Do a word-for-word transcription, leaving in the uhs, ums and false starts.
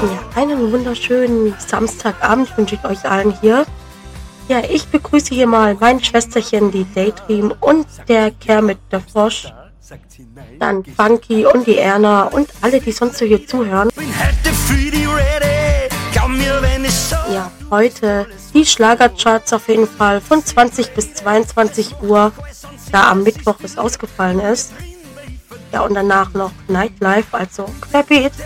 Ja, einen wunderschönen Samstagabend wünsche ich euch allen hier. Ja, ich begrüße hier mal mein Schwesterchen, die Daydream und der Kermit der Frosch, dann Funky und die Erna und alle, die sonst so hier zuhören. Ja, heute die Schlagercharts auf jeden Fall von zwanzig bis zweiundzwanzig Uhr, da am Mittwoch es ausgefallen ist. Ja, und danach noch Nightlife, also Querbeet.